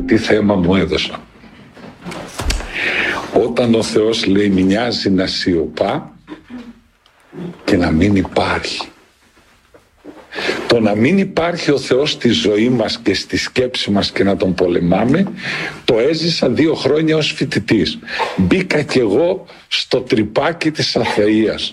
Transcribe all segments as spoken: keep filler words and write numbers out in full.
τι θέμα μου έδωσαν. Όταν ο Θεός λέει μοιάζει να σιωπά και να μην υπάρχει. Το να μην υπάρχει ο Θεός στη ζωή μας και στη σκέψη μας και να τον πολεμάμε, το έζησα δύο χρόνια ως φοιτητής. Μπήκα κι εγώ στο τρυπάκι της αθείας.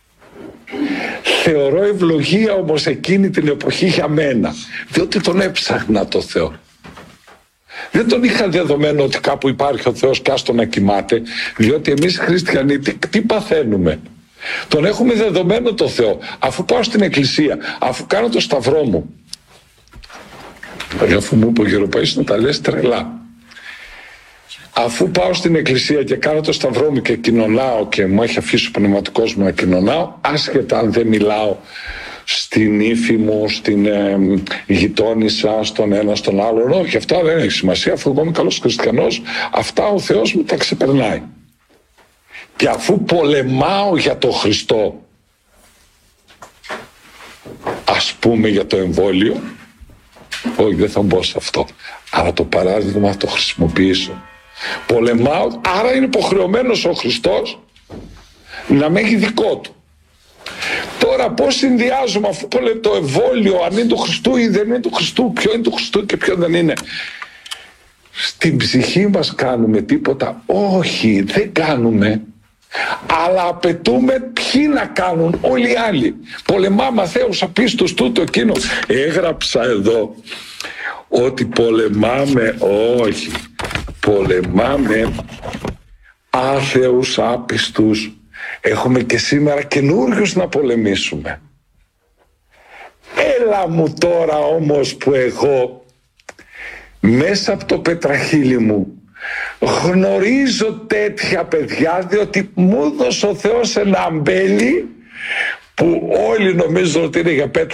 Θεωρώ ευλογία όμως εκείνη την εποχή για μένα, διότι τον έψαχνα το Θεό. Δεν τον είχα δεδομένο ότι κάπου υπάρχει ο Θεός και άστο να κοιμάται, διότι εμείς οι χριστιανοί τι, τι παθαίνουμε. Τον έχουμε δεδομένο το Θεό. Αφού πάω στην εκκλησία, αφού κάνω το σταυρό μου, αφού μου είπε ο Γεροπαΐς να τα λες τρελά, αφού πάω στην εκκλησία και κάνω το σταυρό μου και κοινωνάω και μου έχει αφήσει ο πνευματικός μου να κοινωνάω, άσχετα αν δεν μιλάω στην ύφη μου, στην ε, γειτόνισσα, στον ένα, στον άλλον, όχι, αυτά δεν έχει σημασία, αφού εγώ είμαι καλός χριστιανός, αυτά ο Θεός μου τα ξεπερνάει. Και αφού πολεμάω για το Χριστό, ας πούμε για το εμβόλιο, όχι, δεν θα μπω σε αυτό, αλλά το παράδειγμα θα το χρησιμοποιήσω. Πολεμάω, άρα είναι υποχρεωμένος ο Χριστός να με έχει δικό του. Τώρα πώς συνδυάζουμε, αφού το εμβόλιο αν είναι του Χριστού ή δεν είναι του Χριστού, ποιο είναι του Χριστού και ποιο δεν είναι. Στην ψυχή μας κάνουμε τίποτα? Όχι, δεν κάνουμε. Αλλά απαιτούμε ποιοι να κάνουν, όλοι οι άλλοι. Πολεμάμε αθέους απίστους, τούτο εκείνο. Έγραψα εδώ ότι πολεμάμε, όχι, πολεμάμε άθεους άπιστους. Έχουμε και σήμερα καινούριους να πολεμήσουμε. Έλα μου τώρα όμως που εγώ μέσα από το πετραχύλι μου γνωρίζω τέτοια παιδιά, διότι μου έδωσε ο Θεός ένα αμπέλι που όλοι νομίζουν ότι είναι για πέτρα